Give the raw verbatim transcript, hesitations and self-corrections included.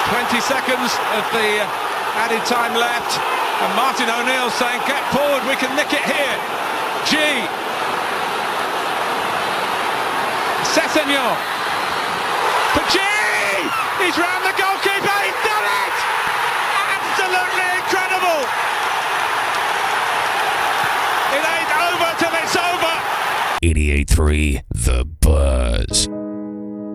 twenty seconds of the added time left, and Martin O'Neill saying, get forward, we can nick it here. G. Sessegnon. For G! He's round the goalkeeper, he's done it! Absolutely incredible! It ain't over till it's over! eighty-eight point three The